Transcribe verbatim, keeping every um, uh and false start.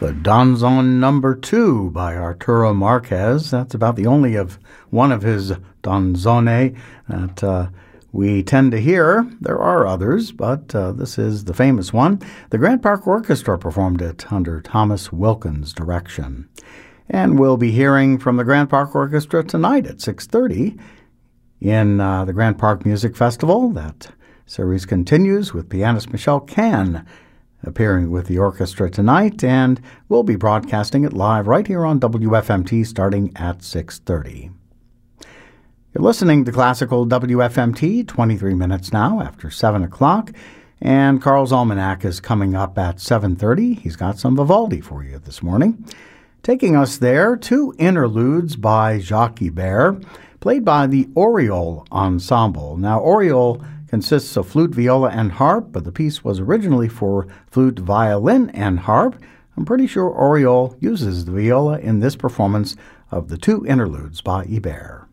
The Danzón Number Two by Arturo Marquez. That's about the only of one of his danzone that uh, we tend to hear. There are others, but uh, this is the famous one. The Grant Park Orchestra performed it under Thomas Wilkins' direction. And we'll be hearing from the Grant Park Orchestra tonight at six thirty in uh, the Grant Park Music Festival. That series continues with pianist Michelle Kahn appearing with the orchestra tonight, and we'll be broadcasting it live right here on W F M T starting at six thirty. You're listening to Classical W F M T, twenty-three minutes now after seven o'clock, and Carl's Almanac is coming up at seven thirty. He's got some Vivaldi for you this morning. Taking us there, two interludes by Jacques Ibert, played by the Oriole Ensemble. Now, Oriole consists of flute, viola, and harp, but the piece was originally for flute, violin, and harp. I'm pretty sure Oriole uses the viola in this performance of the two interludes by Ibert.